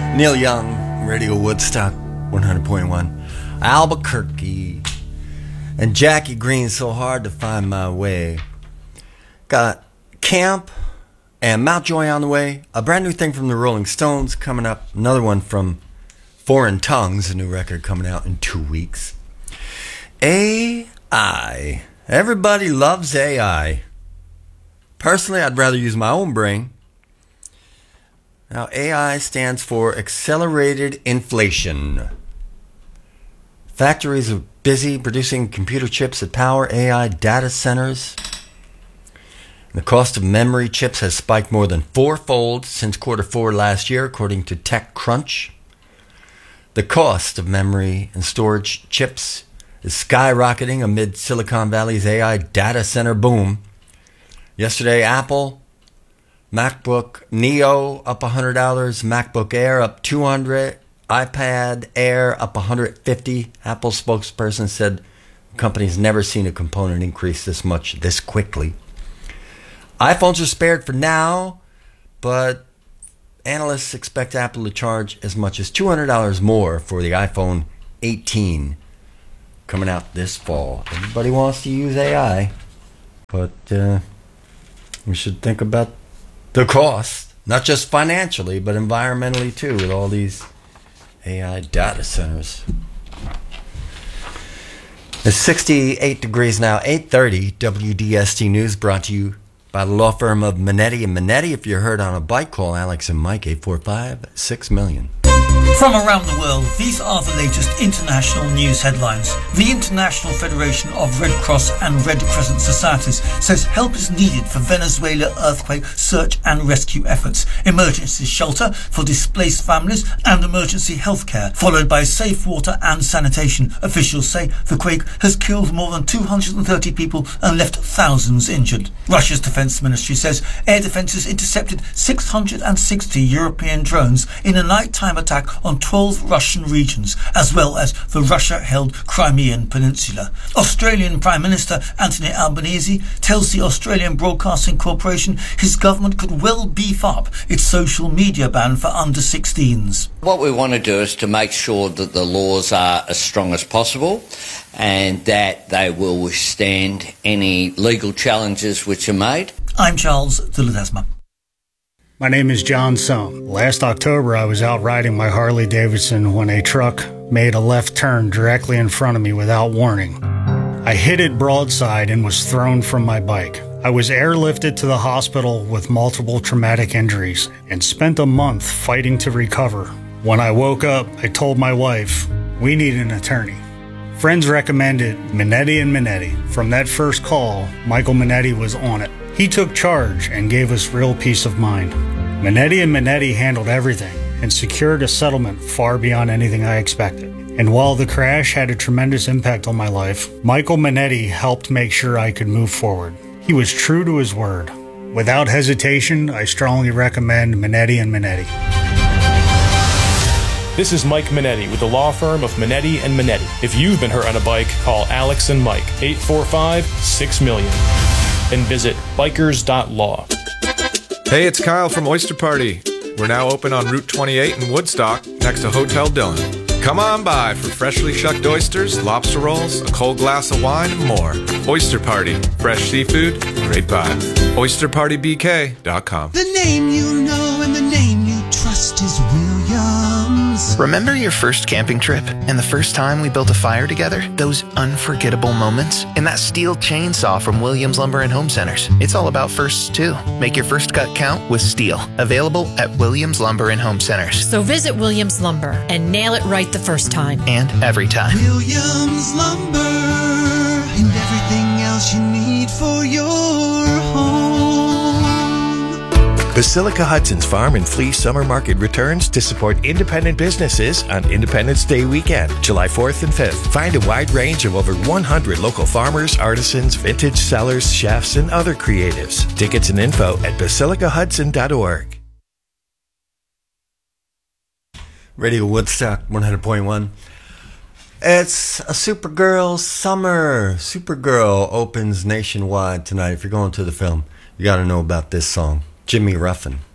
Neil Young, Radio Woodstock 100.1, Albuquerque, and Jackie Green, So Hard to Find My Way. Got Camp and Mountjoy on the way, a brand new thing from the Rolling Stones coming up, another one from Foreign Tongues, a new record coming out in 2 weeks. AI. Everybody loves AI. Personally, I'd rather use my own brain. Now, AI stands for Accelerated Inflation. Factories are busy producing computer chips that power AI data centers. The cost of memory chips has spiked more than fourfold since Q4 last year, according to TechCrunch. The cost of memory and storage chips is skyrocketing amid Silicon Valley's AI data center boom. Yesterday, Apple MacBook Neo up $100, MacBook Air up $200, iPad Air up $150. Apple spokesperson said the company's never seen a component increase this much this quickly. iPhones are spared for now, but analysts expect Apple to charge as much as $200 more for the iPhone 18 coming out this fall. Everybody wants to use AI, but we should think about the cost, not just financially, but environmentally too, with all these AI data centers. It's 68 degrees now, 8:30. WDST News brought to you by the law firm of Minetti & Minetti. If you're hurt on a bike, call Alex and Mike, 845-6000000. From around the world, these are the latest international news headlines. The International Federation of Red Cross and Red Crescent Societies says help is needed for Venezuela earthquake search and rescue efforts, emergency shelter for displaced families and emergency healthcare, followed by safe water and sanitation. Officials say the quake has killed more than 230 people and left thousands injured. Russia's defense ministry says air defenses intercepted 660 European drones in a nighttime attack on 12 Russian regions, as well as the Russia-held Crimean Peninsula. Australian Prime Minister Anthony Albanese tells the Australian Broadcasting Corporation his government could well beef up its social media ban for under-16s. What we want to do is to make sure that the laws are as strong as possible and that they will withstand any legal challenges which are made. I'm Charles de Ledesma. My name is John Sohm. Last October, I was out riding my Harley Davidson when a truck made a left turn directly in front of me without warning. I hit it broadside and was thrown from my bike. I was airlifted to the hospital with multiple traumatic injuries and spent a month fighting to recover. When I woke up, I told my wife, we need an attorney. Friends recommended Minetti & Minetti. From that first call, Michael Minetti was on it. He took charge and gave us real peace of mind. Minetti & Minetti handled everything and secured a settlement far beyond anything I expected. And while the crash had a tremendous impact on my life, Michael Minetti helped make sure I could move forward. He was true to his word. Without hesitation, I strongly recommend Minetti & Minetti. This is Mike Minetti with the law firm of Minetti & Minetti. If you've been hurt on a bike, call Alex and Mike, 845-6000000. And visit bikers.law. Hey, it's Kyle from Oyster Party. We're now open on Route 28 in Woodstock, next to Hotel Dillon. Come on by for freshly shucked oysters, lobster rolls, a cold glass of wine, and more. Oyster Party. Fresh seafood, great vibes. OysterPartyBK.com. The name you know and the name you trust is Williams. Remember your first camping trip and the first time we built a fire together? Those unforgettable moments? And that steel chainsaw from Williams Lumber and Home Centers. It's all about firsts, too. Make your first cut count with STIHL. Available at Williams Lumber and Home Centers. So visit Williams Lumber and nail it right the first time. And every time. Williams Lumber and everything else you need for your home. Basilica Hudson's Farm and Flea Summer Market returns to support independent businesses on Independence Day weekend, July 4th and 5th. Find a wide range of over 100 local farmers, artisans, vintage sellers, chefs, and other creatives. Tickets and info at basilicahudson.org. Radio Woodstock 100.1. It's a Supergirl summer. Supergirl opens nationwide tonight. If you're going to the film, you got to know about this song. Jimmy Ruffin.